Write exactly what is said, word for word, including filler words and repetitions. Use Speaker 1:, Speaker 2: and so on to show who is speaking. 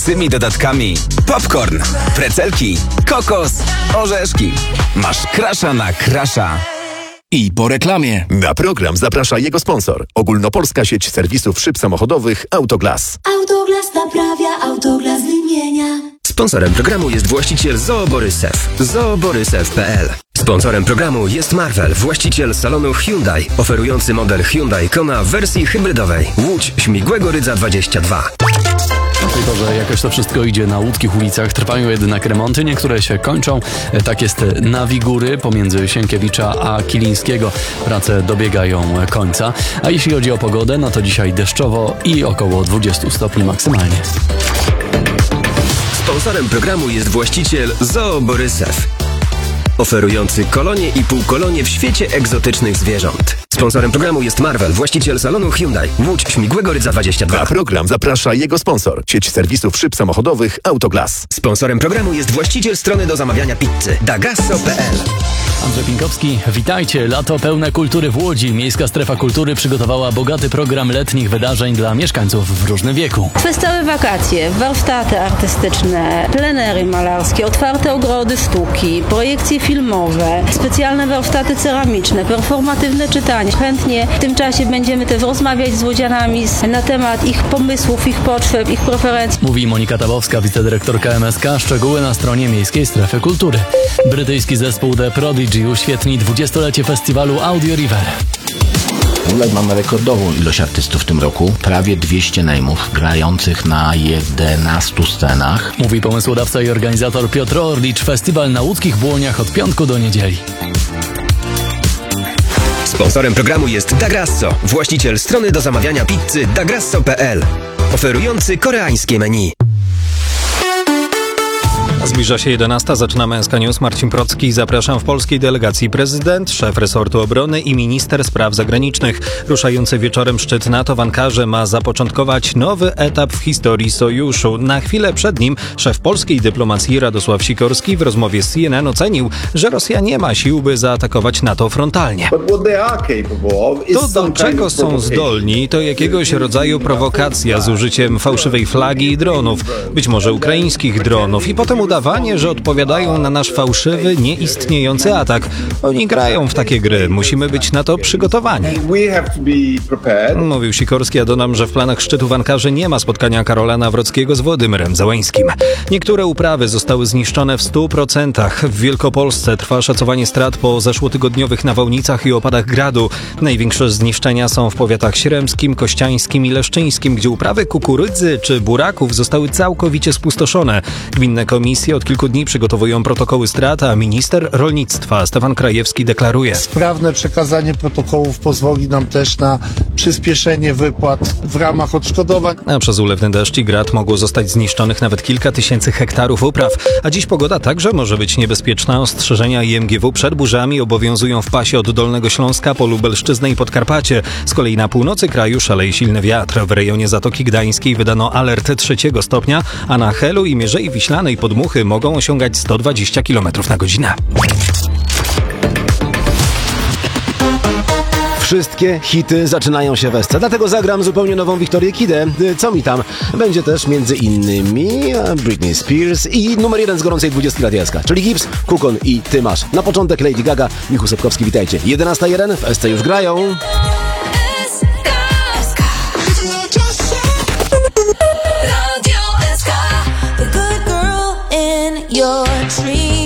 Speaker 1: tymi dodatkami. Popcorn, precelki, kokos, orzeszki. Masz crusha na crusha.
Speaker 2: I po reklamie.
Speaker 3: Na program zaprasza jego sponsor. Ogólnopolska sieć serwisów szyb samochodowych Autoglas.
Speaker 4: Autoglas naprawia, Autoglas wymienia.
Speaker 5: Sponsorem programu jest właściciel Zoo Borysew. zoo borysew kropka p l. Sponsorem programu jest Marvel, właściciel salonu Hyundai, oferujący model Hyundai Kona w wersji hybrydowej. Łódź Śmigłego Rydza dwadzieścia dwa.
Speaker 2: W tej porze jakoś to wszystko idzie na łódzkich ulicach. Trwają jednak remonty, niektóre się kończą. Tak jest na Wigury pomiędzy Sienkiewicza a Kilińskiego. Prace dobiegają końca. A jeśli chodzi o pogodę, no to dzisiaj deszczowo i około dwadzieścia stopni maksymalnie.
Speaker 5: Sponsorem programu jest właściciel Zoo Borysew, oferujący kolonie i półkolonie w świecie egzotycznych zwierząt. Sponsorem programu jest Marvel, właściciel salonu Hyundai, Łódź Śmigłego Rydza dwadzieścia dwa.
Speaker 3: Na program zaprasza jego sponsor. Sieć serwisów szyb samochodowych Autoglas.
Speaker 5: Sponsorem programu jest właściciel strony do zamawiania pizzy dagasso kropka p l.
Speaker 2: Andrzej Pinkowski, witajcie. Lato pełne kultury w Łodzi. Miejska Strefa Kultury przygotowała bogaty program letnich wydarzeń dla mieszkańców w różnym wieku.
Speaker 6: Festowne wakacje, warsztaty artystyczne, plenery malarskie, otwarte ogrody sztuki, projekcje filmowe, specjalne warsztaty ceramiczne, performatywne czytanie. Chętnie w tym czasie będziemy też rozmawiać z łodzianami na temat ich pomysłów, ich potrzeb, ich preferencji.
Speaker 2: Mówi Monika Tabowska, wicedyrektorka M S K. Szczegóły na stronie Miejskiej Strefy Kultury. Brytyjski zespół The Prodigy uświetni dwudziestolecie festiwalu Audio River.
Speaker 7: W ogóle mamy rekordową ilość artystów w tym roku. Prawie dwieście najmów grających na jedenastu scenach.
Speaker 2: Mówi pomysłodawca i organizator Piotr Orlicz. Festiwal na łódzkich Błoniach od piątku do niedzieli.
Speaker 5: Sponsorem programu jest Dagrasso, właściciel strony do zamawiania pizzy dagasso kropka p l, oferujący koreańskie menu.
Speaker 8: Zbliża się jedenasta, zaczynamy S K News. Marcin Procki. Zapraszam. W polskiej delegacji prezydent, szef resortu obrony i minister spraw zagranicznych. Ruszający wieczorem szczyt NATO w Ankarze ma zapoczątkować nowy etap w historii sojuszu. Na chwilę przed nim szef polskiej dyplomacji Radosław Sikorski w rozmowie z C N N ocenił, że Rosja nie ma sił, by zaatakować NATO frontalnie. To, do czego są zdolni, to jakiegoś rodzaju prowokacja z użyciem fałszywej flagi i dronów, być może ukraińskich dronów, i potem udawanie, że odpowiadają na nasz fałszywy, nieistniejący atak. Oni grają w takie gry. Musimy być na to przygotowani. Mówił Sikorski, a dodam, że w planach szczytu w Ankarze nie ma spotkania Karola Nawrockiego z Władimyrem Zełeńskim. Niektóre uprawy zostały zniszczone w stu procentach. W Wielkopolsce trwa szacowanie strat po zeszłotygodniowych nawałnicach i opadach gradu. Największe zniszczenia są w powiatach śremskim, kościańskim i leszczyńskim, gdzie uprawy kukurydzy czy buraków zostały całkowicie spustoszone. Gminne komisje od kilku dni przygotowują protokoły strat, a minister rolnictwa Stefan Krajewski deklaruje:
Speaker 9: sprawne przekazanie protokołów pozwoli nam też na przyspieszenie wypłat w ramach odszkodowań.
Speaker 8: A przez ulewny deszcz i grad mogło zostać zniszczonych nawet kilka tysięcy hektarów upraw. A dziś pogoda także może być niebezpieczna. Ostrzeżenia I M G W przed burzami obowiązują w pasie od Dolnego Śląska po Lubelszczyznę i Podkarpacie. Z kolei na północy kraju szaleje silny wiatr. W rejonie Zatoki Gdańskiej wydano alert trzeciego stopnia, a na Helu i Mierzei Wiślanej podmuchy mogą osiągać sto dwadzieścia kilometrów na godzinę.
Speaker 10: Wszystkie hity zaczynają się w Esce, dlatego zagram zupełnie nową Wiktorię Kidę. Co mi tam? Będzie też między innymi Britney Spears i numer jeden z gorącej dwudziestki Radia S K, czyli Gibbs, Kukon i Ty Masz. Na początek Lady Gaga, Michu Sepkowski, witajcie. jedenasta jeden w Esce już grają.
Speaker 4: Your dream.